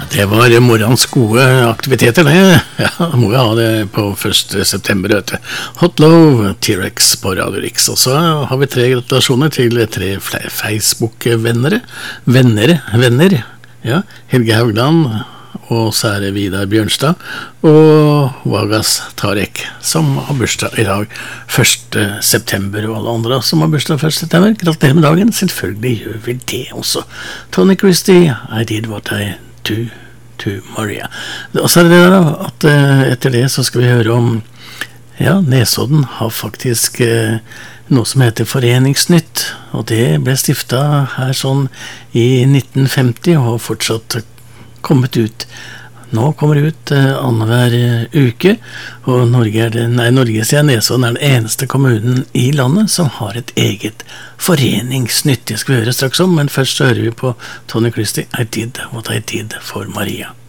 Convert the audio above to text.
Det var morgens gode aktiviteter, det. Ja, må jo ha det på 1. september, vet du. Hot Love, T-Rex på Radio Rix. Og så har vi 3 gratulasjoner til 3 Facebook-venner. Venner. Ja, Helge Haugland, og så er det Vidar Bjørnstad og Vagas Tarek som har bursdag i dag 1. september, og alle andre som har bursdag 1. september. Gratulerer med dagen, selvfølgelig gjør vi det også. Tony Christie, I did what I do to Maria. Og så er det da at etter det så skal vi høre om Nesodden har faktisk noe som heter Foreningsnytt, og det ble stiftet her sånn i 1950 og har fortsatt kommet ut. Nå kommer det ut annenhver uke, og Norge siden Nesodden er den eneste kommunen i landet som har et eget Foreningsnytt. Det skal vi høre straks om, men først så hører vi på Tony Christie, I did what I did for Maria.